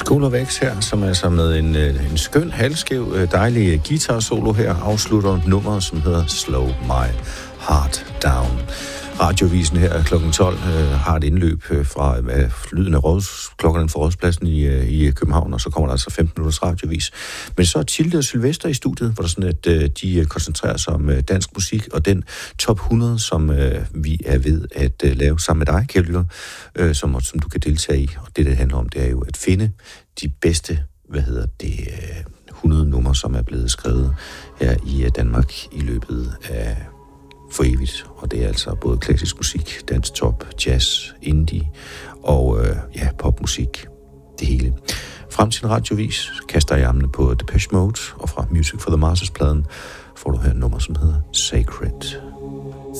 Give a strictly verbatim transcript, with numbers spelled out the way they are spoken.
School of X her, som er så med en, en skøn, halvskæv, dejlig guitar-solo her, afslutter nummeret, som hedder Slow My Heart Down. Radiovisen her klokken tolv øh, har et indløb øh, fra øh, lyden af råds, klokken for Rådspladsen i, øh, i København, og så kommer der altså femten minutters radiovis. Men så er Tilde og Sylvester i studiet, hvor der sådan, at øh, de koncentrerer sig om øh, dansk musik, og den top hundrede, som øh, vi er ved at øh, lave sammen med dig, kære lytter, øh, som, som du kan deltage i. Og det, det handler om, det er jo at finde de bedste, hvad hedder det, øh, hundrede numre, som er blevet skrevet her i Danmark i løbet af for evigt, og det er altså både klassisk musik, dansk top, jazz, indie og øh, ja, popmusik, det hele. Frem til en radiovis kaster jeg armene på Depeche Mode, og fra Music for the Masses-pladen får du her et nummer, som hedder Sacred.